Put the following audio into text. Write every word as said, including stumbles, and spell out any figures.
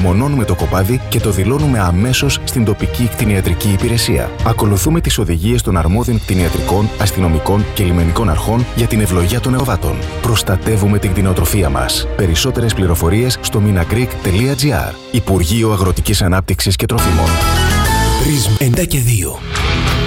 απομονώνουμε το κοπάδι και το δηλώνουμε αμέσως στην τοπική κτηνιατρική υπηρεσία. Ακολουθούμε τις οδηγίες των αρμόδιων κτηνιατρικών, αστυνομικών και λιμενικών αρχών για την ευλογία των νεοβάτων. Προστατεύουμε την κτηνοτροφία μας. Περισσότερες πληροφορίες στο minagreek τελεία gr. Υπουργείο Αγροτικής Ανάπτυξης και Τροφίμων. Πρισμ εννιά και δύο.